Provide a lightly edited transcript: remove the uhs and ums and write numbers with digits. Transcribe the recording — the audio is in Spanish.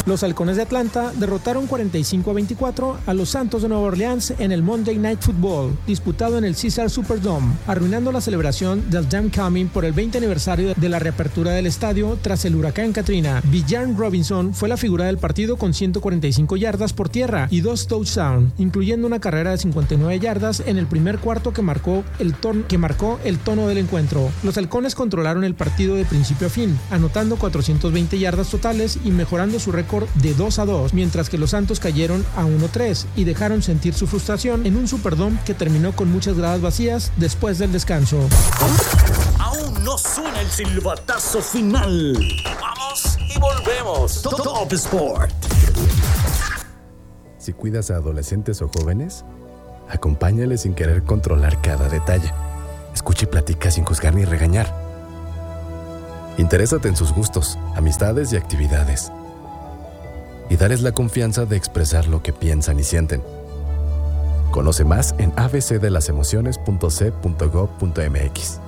Los Halcones de Atlanta derrotaron 45-24 a los Santos de Nueva Orleans en el Monday Night Football, disputado en el Caesars Superdome, arruinando la celebración del Damn-Coming por el 20 aniversario de la reapertura del estadio tras el huracán Katrina. Bijan Robinson fue la figura del partido con 145 yardas por tierra y 2 touchdowns, incluyendo una carrera de 59 yardas en el primer cuarto que marcó el tono del encuentro. Los Halcones controlaron el partido de principio a fin, anotando 420 yardas totales y mejorando su récord de 2-2, mientras que los Santos cayeron a 1-3 y dejaron sentir su frustración en un Superdome que terminó con muchas gradas vacías después del descanso. Aún no suena el silbatazo final. Vamos y volvemos. Top Sport. Si cuidas a adolescentes o jóvenes, acompáñales sin querer controlar cada detalle. Escucha y platica sin juzgar ni regañar. Interésate en sus gustos, amistades y actividades. Y dales la confianza de expresar lo que piensan y sienten. Conoce más en abcdelasemociones.c.gov.mx.